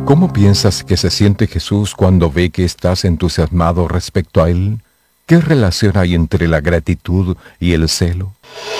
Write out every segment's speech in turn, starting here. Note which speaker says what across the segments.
Speaker 1: ¿Cómo piensas que se siente Jesús cuando ve que estás entusiasmado respecto a Él? ¿Qué relación hay entre la gratitud y el celo?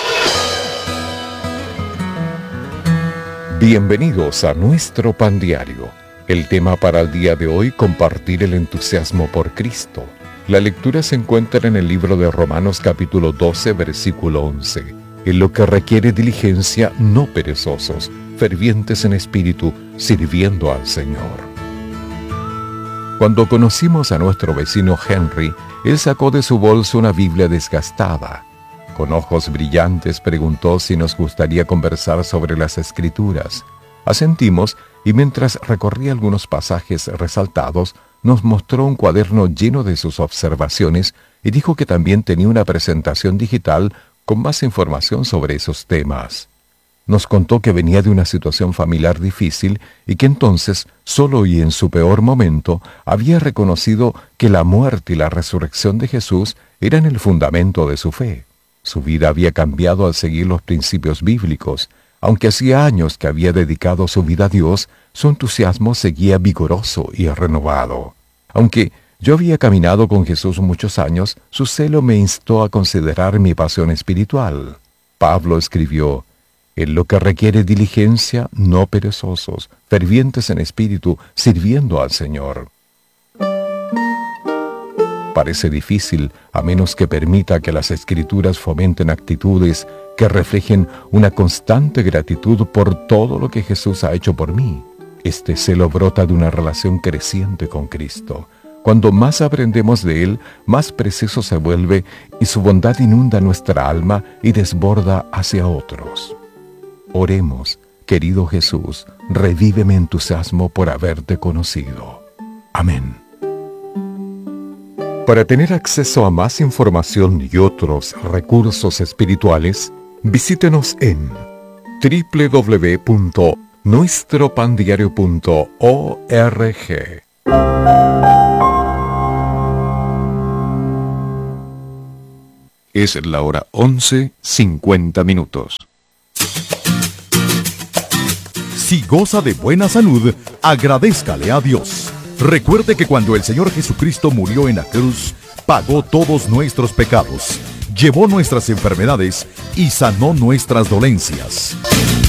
Speaker 1: Bienvenidos a nuestro Pan Diario. El tema para el día de hoy: compartir el entusiasmo por Cristo. La lectura se encuentra en el libro de Romanos capítulo 12, versículo 11. En lo que requiere diligencia, no perezosos, fervientes en espíritu, sirviendo al Señor. Cuando conocimos a nuestro vecino Henry, él sacó de su bolso una Biblia desgastada. Con ojos brillantes preguntó si nos gustaría conversar sobre las Escrituras. Asentimos, y mientras recorría algunos pasajes resaltados, nos mostró un cuaderno lleno de sus observaciones y dijo que también tenía una presentación digital con más información sobre esos temas. Nos contó que venía de una situación familiar difícil y que entonces, solo y en su peor momento, había reconocido que la muerte y la resurrección de Jesús eran el fundamento de su fe. Su vida había cambiado al seguir los principios bíblicos. Aunque hacía años que había dedicado su vida a Dios, su entusiasmo seguía vigoroso y renovado. Aunque yo había caminado con Jesús muchos años, su celo me instó a considerar mi pasión espiritual. Pablo escribió: en lo que requiere diligencia, no perezosos, fervientes en espíritu, sirviendo al Señor. Parece difícil, a menos que permita que las Escrituras fomenten actitudes que reflejen una constante gratitud por todo lo que Jesús ha hecho por mí. Este celo brota de una relación creciente con Cristo. Cuando más aprendemos de Él, más precioso se vuelve y su bondad inunda nuestra alma y desborda hacia otros. Oremos. Querido Jesús, revive mi entusiasmo por haberte conocido. Amén. Para tener acceso a más información y otros recursos espirituales, visítenos en www.nuestropandiario.org. Es la hora 11:50.
Speaker 2: Si goza de buena salud, agradézcale a Dios. Recuerde que cuando el Señor Jesucristo murió en la cruz, pagó todos nuestros pecados, llevó nuestras enfermedades y sanó nuestras dolencias.